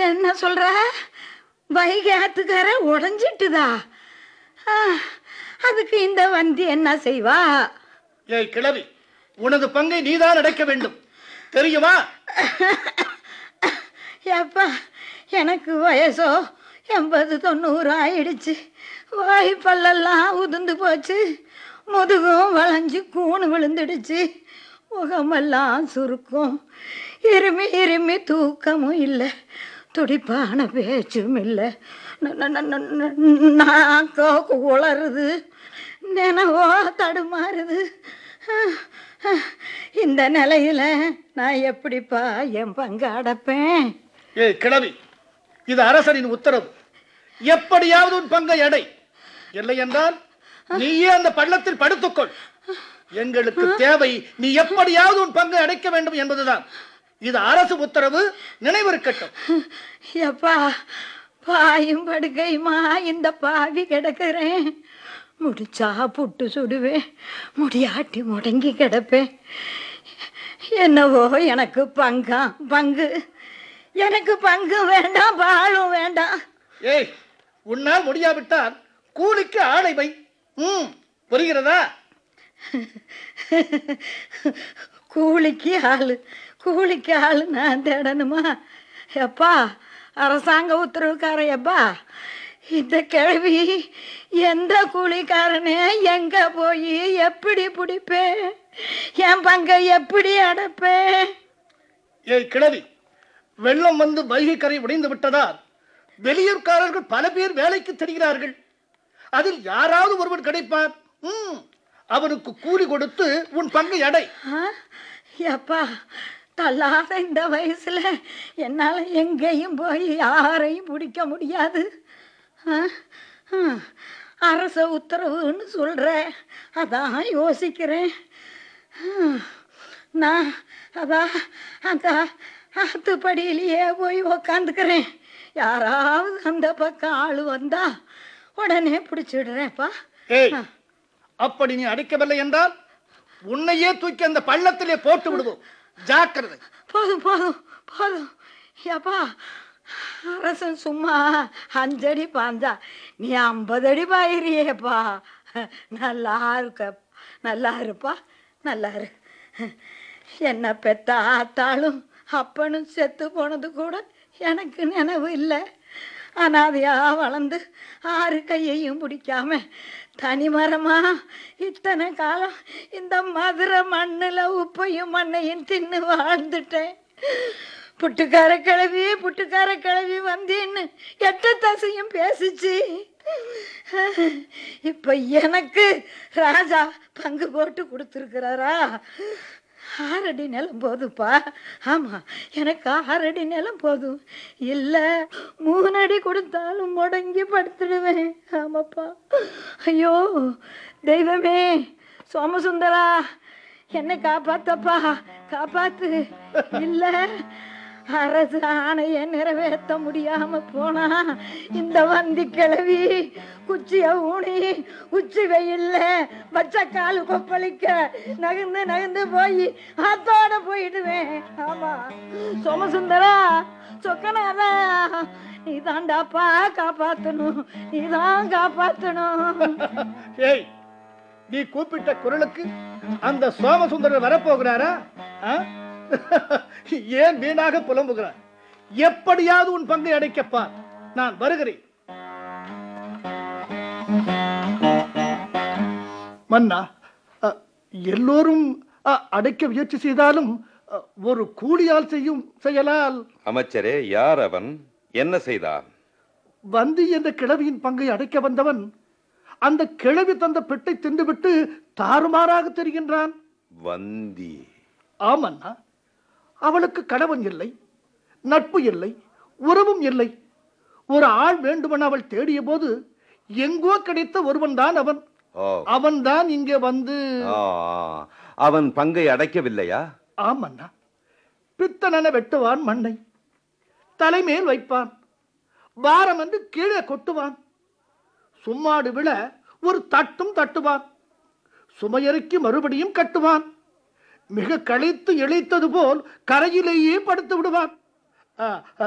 என்ன சொல்ற? வைகை ஆத்துக்கார உடஞ்சிட்டுதா? அதுக்கு இந்த வந்தி என்ன செய்வா? ஏய் கிழவி, உனது பங்கை நீதான் அடைக்க வேண்டும், தெரியுமா? ஏப்பா, எனக்கு வயசோ 80-90 ஆயிடுச்சு. வாய் பல்லெல்லாம் உதிர்ந்து போச்சு, முதுகும் வளைஞ்சு கூணு விழுந்துடுச்சு, முகமெல்லாம் சுருக்கும், இருமி இருமி தூக்கமும் இல்லை, துடிப்பான பேச்சும் இல்லை, நாக்கோ உளருது, நினைவோ தடுமாறுது. இந்த நிலையில நான் எப்படிப்பா என் பங்கு அடைப்பேன்? ஏய் கிழவி, இது அரசரின் உத்தரவு. எப்படியாவது உன் பங்கை அடை, இல்லை என்றால் நீயே அந்த பள்ளத்தில் படுத்துக்கொள். எங்களுக்கு தேவை நீ எப்படியாவது உன் பங்கை அடைக்க வேண்டும் என்பதுதான். இது அரசு உத்தரவு, நினைவிருக்கட்டும். எப்பா, பாயும் படுக்கையுமா இந்த பாவி கிடக்கிறேன். முடிச்சா புட்டு சுடுவேன், முடியாட்டி முடங்கி கிடப்பேன். என்னவோ எனக்கு பங்கு, எனக்கு பங்கு வேண்டாம், பாலும் வேண்டாம். ஏய், உன்னால் முடியாவிட்டால் கூலிக்கு ஆளை வை. புரிகிறதா? கூலிக்கு ஆளு நான் தேடணுமா? எப்பா, அரசாங்க உத்தரவுக்காரையப்பா, இந்த கிழவி எந்த கூலிக்காரனே எங்க போய் எப்படி பிடிப்பேன்? என் பங்கை எப்படி அடைப்பேன்? ஏய் கிழவி, வெள்ளம் வந்து வைகை கரை உடைந்து விட்டதால் வெளியூர்காரர்கள் பல பேர் வேலைக்கு தெரிகிறார்கள். அதில் யாராவது ஒருவன் கிடைப்பார். அவனுக்கு கூலி கொடுத்து உன் பங்கை அடை. எப்பா, தள்ளாத இந்த வயசுல என்னால எங்கேயும் போய் யாரையும் பிடிக்க முடியாது. அரச உத்தரவுன்னு சொல்ற, அதான் யோசிக்கிறேன். நான் அதான் அந்த ஆத்துப்படியிலேயே போய் உக்காந்துக்கிறேன். யாராவது அந்த பக்கம் ஆளு வந்தா உடனே பிடிச்சிடுறேன்ப்பா. ஏய், அப்படி நீ அடிக்கவில்லை என்றால் உன்னையே தூக்கி அந்த பள்ளத்திலே போட்டு விடுவோம். ஜாக்கிரதை. போதும் ஏப்பா, அரசன் சும்மா 5 அடி பாஞ்சா நீ 50 அடி பாயிறியேப்பா. நல்லா இருப்பா, நல்லா இரு. என்ன பெத்த ஆத்தாளும் அப்பனும் செத்து போனது கூட எனக்கு நினைவு இல்லை. அனாதையா வளர்ந்து 6 கையையும் பிடிக்காம தனிமரமா இத்தனை காலம் இந்த மதுரை மண்ணில் உப்பையும் மண்ணையும் தின்னு வாழ்ந்துட்டேன். புட்டுக்கார கிழவி வந்தேன்னு 8 தசையும் பேசிச்சு. இப்ப எனக்கு ராஜா பங்கு போட்டு கொடுத்துருக்கிறாரா? 6 அடி நிலம் போதுப்பா. ஆமா, எனக்கு 6 அடி நிலம் போதும். இல்லை 3 அடி கொடுத்தாலும் முடங்கி படுத்துடுவேன். ஆமாப்பா. ஐயோ தெய்வமே, சோமசுந்தரா, என்னை காப்பாத்தப்பா, காப்பாத்து. இல்லை அரசு ஆணையை நிறைவேற்ற முடியாம போனா இந்த வந்தி கிழவி குச்சிய ஊனி உச்சி வெயில்ல வச்ச காலு கொப்பளிக்க நகர்ந்து போய் ஆத்தோட போயிடுவேன். ஆமா சோமசுந்தரா, சொக்கனாரா, நீ தாண்டாப்பா காப்பாத்தணும், நீதான் காப்பாத்தணும். ஏய், நீ கூப்பிட்ட குரலுக்கு அந்த சோமசுந்தரர் வரப்போகிறாரா? ஏன் வீணாக புலம்புகிறார்? எப்படியாவது உன் பங்கை அடைக்கப்பா, நான் வருகிறேன். மன்னா, எல்லோரும் அடைக்க முயற்சி செய்தாலும் ஒரு கூலியால் செய்யும் செயலால். அமைச்சரே, யார் அவன்? என்ன செய்தான்? வந்தி என்ற கிழவியின் பங்கை அடைக்க வந்தவன் அந்த கிழவி தந்த பெட்டை தின்றுவிட்டு தாறுமாறாக தெரிகின்றான். வந்தி? ஆமண்ணா, அவளுக்கு கணவன் இல்லை, நட்பு இல்லை, உறவும் இல்லை. ஒரு ஆள் வேண்டுமென அவள் தேடிய போது எங்கோ கிடைத்த ஒருவன் தான் அவன். அவன் தான் இங்கே வந்து அவன் பங்கை அடைக்கவில்லையா? ஆமண்ணா, பித்தனென வெட்டுவான் மண்ணை, தலைமேல் வைப்பான், வாரம் என்று கீழே கொட்டுவான், சும்மாடு விழ ஒரு தட்டும் தட்டுவான், சுமையறுக்கி மறுபடியும் கட்டுவான், மிக களைத்து இழைத்தது போல் கரையிலேயே படுத்து விடுவான்.